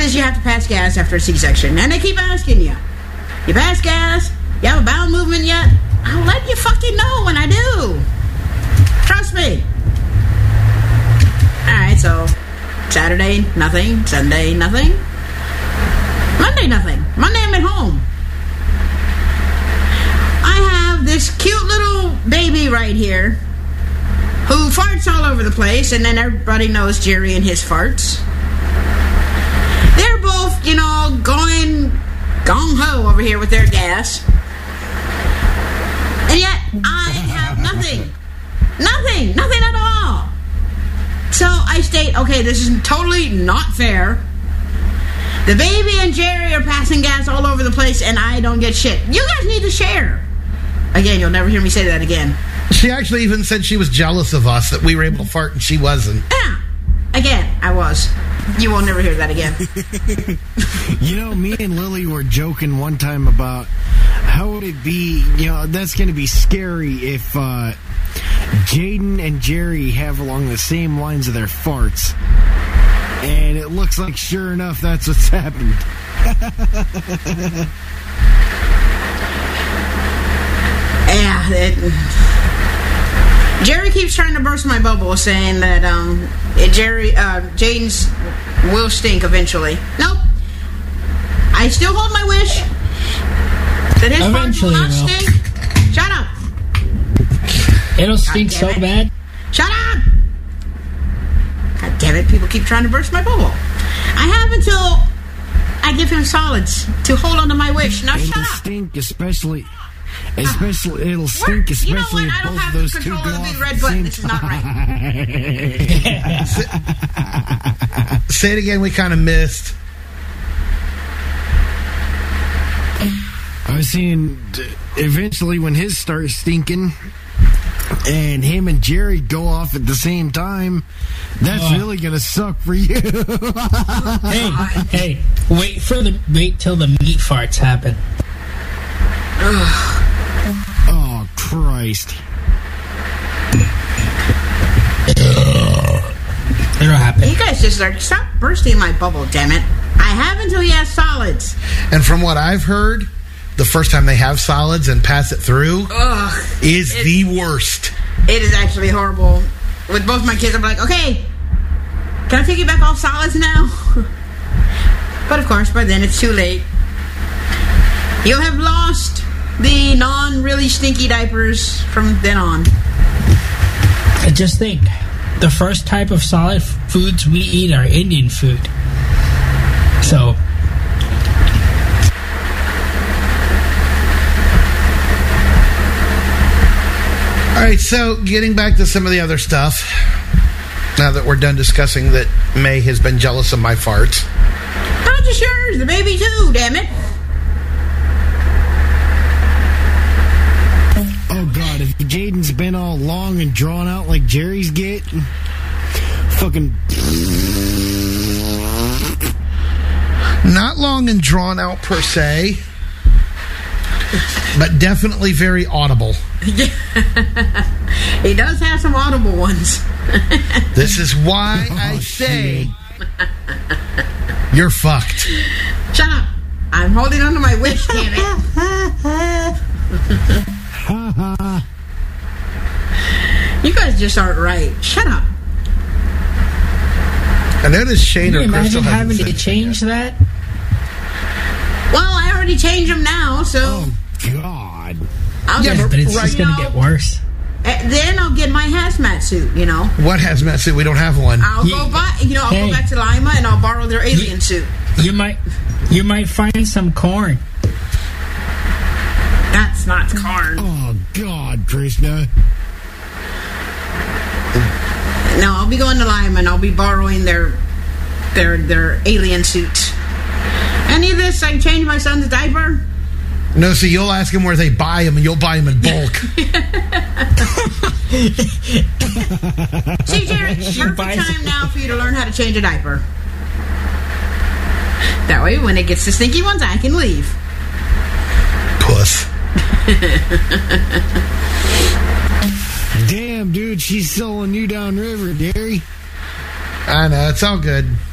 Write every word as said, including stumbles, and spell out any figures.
is you have to pass gas after a C-section. And they keep asking you, you pass gas? You have a bowel movement yet? I'll let you fucking know when I do. Trust me. Alright, so Saturday, nothing. Sunday, nothing. Monday, nothing. Monday, I'm at home. I have this cute little baby right here who farts all over the place, and then everybody knows Jerry and his farts. They're both, you know, going gung-ho over here with their gas. And yet, I have nothing. Nothing. Nothing at all. So I state, okay, this is totally not fair. The baby and Jerry are passing gas all over the place, and I don't get shit. You guys need to share. Again, you'll never hear me say that again. She actually even said she was jealous of us, that we were able to fart and she wasn't. Yeah. Again, I was. You will never hear that again. You know, me and Lily were joking one time about how would it be, you know, that's going to be scary if uh, Jaden and Jerry have along the same lines of their farts. And it looks like, sure enough, that's what's happened. Yeah, it, Jerry keeps trying to burst my bubble, saying that um, it, Jerry, uh, Jaden's will stink eventually. Nope. I still hold my wish that his eventually farts will not will. stink. Shut up. It'll stink so it. bad. Shut up. God damn it! People keep trying to burst my bubble. I have until I give him solids to hold on to my wish. Now it'll shut up. Stink, especially. Especially, it'll stink, especially you know what? if I don't both have of those the two control go of off the red at the button. same This is not right. Say it again, we kind of missed. I was saying, eventually when his starts stinking, and him and Jerry go off at the same time, that's Oh. really gonna suck for you. Hey, hey, wait for the wait till the meat farts happen. Oh, Christ. It'll happen. You guys just start stop bursting my bubble, damn it. I have until he has solids. And from what I've heard, the first time they have solids and pass it through Ugh, is it, the worst. It is actually horrible. With both my kids, I'm like, okay, can I take you back off solids now? But of course, by then it's too late. You'll have lost the non-really stinky diapers from then on. I just think the first type of solid f- foods we eat are Indian food. So All right, so getting back to some of the other stuff, now that we're done discussing that May has been jealous of my farts. Not just yours, the baby too, damn it. Oh, God, if Jaden's been all long and drawn out like Jerry's get, fucking... Not long and drawn out per se, but definitely very audible. He does have some audible ones. This is why I Oh, say you're fucked. Shut up. I'm holding on to my wish, damn it. You guys just aren't right. Shut up. I noticed Shane can or you Crystal imagine hasn't having said to change that? Well, I already changed them now, so Oh, God. I'll Yeah, just, But it's Right just going to now- get worse. eh, then I'll get my hazmat suit, you know. What hazmat suit? We don't have one. I'll You- go buy, you know, I'll hey. go back to Lima and I'll borrow their alien suit. You might, you might find some corn. That's not corn. Oh, God, Krishna. No, I'll be going to Lima and I'll be borrowing their their their alien suits. Any of this, I change my son's diaper. No, so you'll ask them where they buy them, and you'll buy them in bulk. See, Jared, perfect buys time now for you to learn how to change a diaper. That way, when it gets to stinky ones, I can leave. Puss. Damn, dude, she's selling you downriver, Jerry. I know, it's all good.